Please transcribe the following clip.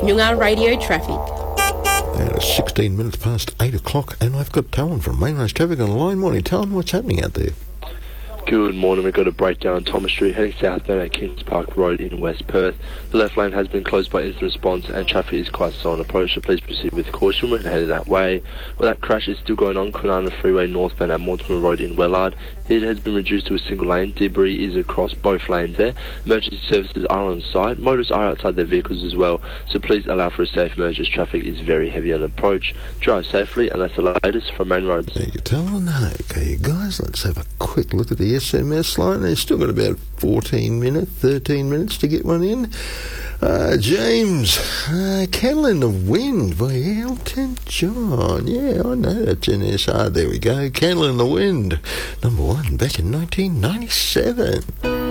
Noongar Radio Traffic. 16 minutes past 8 o'clock, and I've got Talon from Mainline Traffic on the line. Morning, Talon. What's happening out there? Good morning. We've got a breakdown on Thomas Street heading southbound at Kings Park Road in West Perth. The left lane has been closed by instant response and traffic is quite slow on approach, so please proceed with caution when headed that way. Well, that crash is still going on Kwinana Freeway northbound at Mortimer Road in Wellard. It has been reduced to a single lane. Debris is across both lanes there. Emergency services are on site. Motorists are outside their vehicles as well, so please allow for a safe merge as traffic is very heavy on approach. Drive safely, and that's the latest from Main Roads. There you Talon. Okay, guys, let's have a quick look at the SMS line. They've still got about 13 minutes to get one in. James, Candle in the Wind by Elton John. Yeah, I know that's NSR. There we go. Candle in the Wind, number one back in 1997.